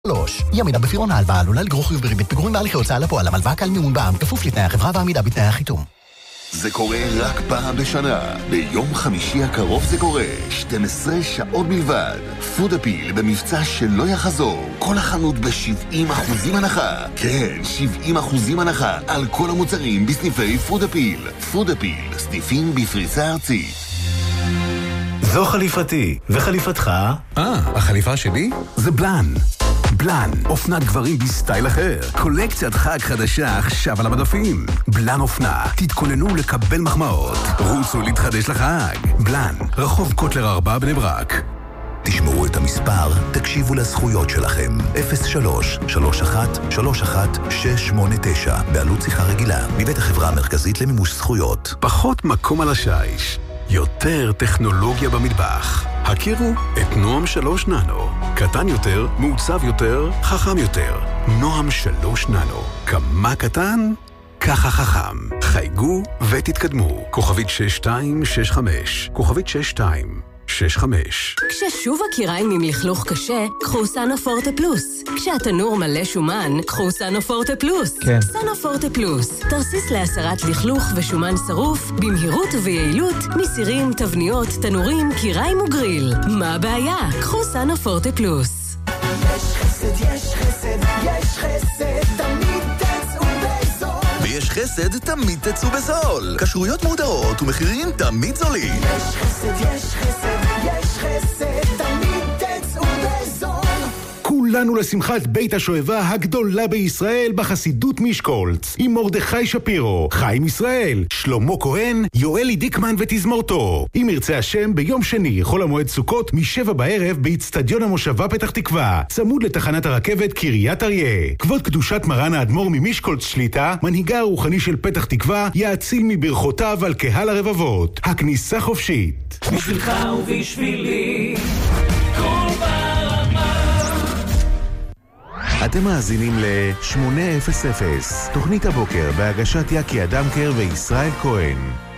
ימינה בפירעון ההלוואה עלולה לגרור חיוב בריבית פיגורים בהליכי הוצאה לפועל. המלוואה כלל מימון בע"מ כפוף לתנאי החברה ועמידה בתנאי החיתום. זה קורה רק פעם בשנה. ביום חמישי הקרוב זה קורה. 12 שעות בלבד. פוד אפיל במבצע שלא יחזור. כל החנות ב-70% הנחה. כן, 70% הנחה על כל המוצרים בסניפי פוד אפיל. פוד אפיל, סניפים בפריסה ארצית. זו חליפתי, וחליפתך? החליפה שלי? זה בלן. בלן, אופנת גברים בסטייל אחר. קולקציית חג חדשה עכשיו על המדפים. בלן אופנה, תתכוננו לקבל מחמאות. רוצו להתחדש לחג. בלן, רחוב קוטלר 4 בני ברק. תשמרו את המספר, תקשיבו לזכויות שלכם. 03-31-31-689, בעלות שיחה רגילה, מבית החברה המרכזית למימוש זכויות. פחות מקום על השיש, יותר טכנולוגיה במטבח. הכירו את נועם 3 ננו. קטן יותר, מעוצב יותר, חכם יותר. נועם 3 ננו. כמה קטן? ככה חכם. חייגו ותתקדמו. כוכבית 6265. כוכבית 6265. כששוב הקיריים עם לכלוך קשה, קחו סנופורטה פלוס. כשהתנור מלא שומן, קחו סנופורטה פלוס. כן. סנופורטה פלוס. תרסיס להסרת לכלוך ושומן שרוף, במהירות וביעילות, מסירים, תבניות, תנורים, קיריים וגריל. מה הבעיה? קחו סנופורטה פלוס. יש חסד, יש חסד, יש חסד, תמיד תצאו בזול. ויש חסד, תמיד תצאו בזול. כשרויות מודרות ומחירים תמיד זולים. יש חסד, יש חסד, יש חסד, תמיד תצאו בזול. כולנו לשמחת בית השואבה הגדולה בישראל בחסידות משקולץ, עם מרדכי שפירו, חיים ישראל, שלמה כהן, יואלי דיקמן ותזמורתו. אם ירצה השם, ביום שני, חול המועד סוכות, מ-7 בערב, באצטדיון המושבה פתח תקווה, צמוד לתחנת הרכבת קריית אריה. כבוד קדושת מרן האדמו"ר ממשקולץ שליטה, מנהיגה הרוחני של פתח תקווה, יאציל מברכותיו על קהל הרבבות. הכניסה חופשית. בשבילך ובשבילי, כל ברמה. אתם מאזינים ל-800, תוכנית הבוקר בהגשת יקי אדמקר וישראל כהן.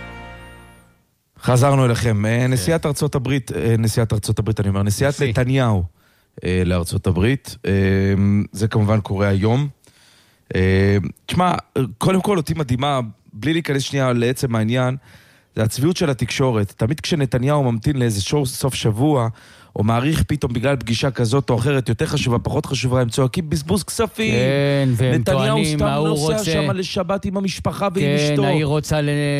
חזרנו אליכם. נשיאת ארצות הברית, אני אומר, נשיאת נתניהו לארצות הברית, זה כמובן קורה היום. תשמע, קודם כל אותי מדהימה, בלי להיכנס שנייה לעצם העניין, זה הצביעות של התקשורת. תמיד כשנתניהו ממתין לאיזה סוף שבוע, או מעריך פתאום בגלל פגישה כזאת או אחרת, יותר חשובה, פחות חשובה, הם צועקים בזבוז כספים. כן, והם טוענים מה הוא רוצה. נתניהו סתם נוסע שם לשבת עם המשפחה ועם אשתו. כן, היא רוצה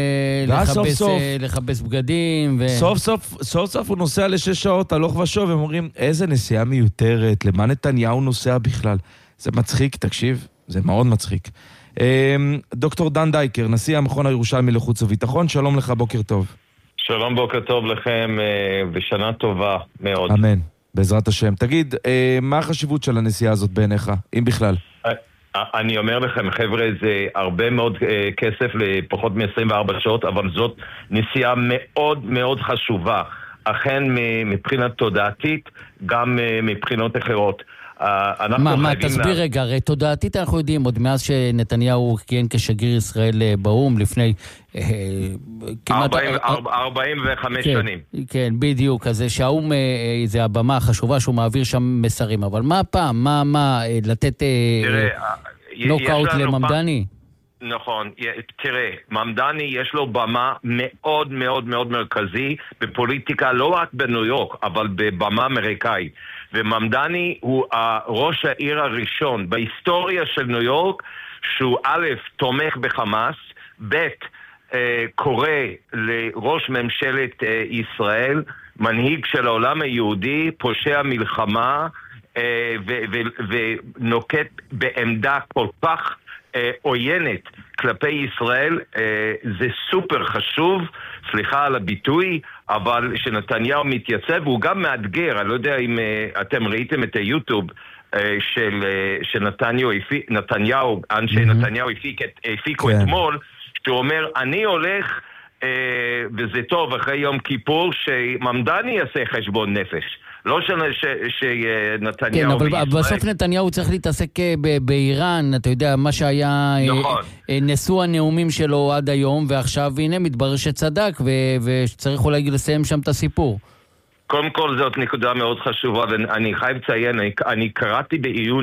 לחבס בגדים. סוף סוף הוא נוסע ל6 שעות, הלוך ושוב, הם אומרים, איזה נסיעה מיותרת, למה נתניהו נוסע בכלל? זה מצחיק, תקשיב, זה מאוד מצחיק. דוקטור דן דייקר, נשיא המכון הירושלמי לחוץ וביטחון, שלום לך, בוקר טוב. שלום, בוקר טוב לכם, ושנה טובה מאוד. אמן, בעזרת השם. תגיד, מה החשיבות של הנסיעה הזאת בעיניך, אם בכלל? אני אומר לכם, חבר'ה, זה הרבה מאוד כסף לפחות מ-24 שעות, אבל זאת נסיעה מאוד מאוד חשובה. אכן מבחינת תודעתית, גם מבחינות אחרות. מה, תסביר רגע, הרי תודעתית אנחנו יודעים, עוד מאז שנתניהו כיהן כשגריר ישראל באו"ם לפני כמעט 45 שנים. כן, בדיוק, אז שהאו"ם זה הבמה החשובה שהוא מעביר שם מסרים, אבל מה הפעם? מה לתת נוקאוט לממדני? נכון, תראה, ממדני יש לו במה מאוד מאוד מאוד מרכזי בפוליטיקה, לא רק בניו יורק, אבל בבמה אמריקאית. וממדני הוא ראש העיר הראשון בהיסטוריה של ניו יורק, שהוא א', תומך בחמאס, ב', קורא לראש ממשלת ישראל, מנהיג של העולם היהודי, פושע מלחמה, ונוקט בעמדה כל כך עוינת כלפי ישראל. זה סופר חשוב, סליחה על הביטוי, אבל שנתניהו מתייצב, והוא גם מאתגר. אני לא יודע אם אתם ראיתם את היוטיוב של נתניהו, אנשי נתניהו הפיקו אתמול, שהוא אומר, אני הולך, וזה טוב אחרי יום כיפור, שממדני יעשה חשבון נפש. לא שנתניהו... כן, אבל בסוף נתניהו צריך להתעסק באיראן, אתה יודע, מה שהיה נשוא הנאומים שלו עד היום, ועכשיו הנה מתברר שצדק, וצריך אולי לסיים שם את הסיפור. קודם כל זאת נקודה מאוד חשובה, ואני חייב לציין, אני קראתי בעיון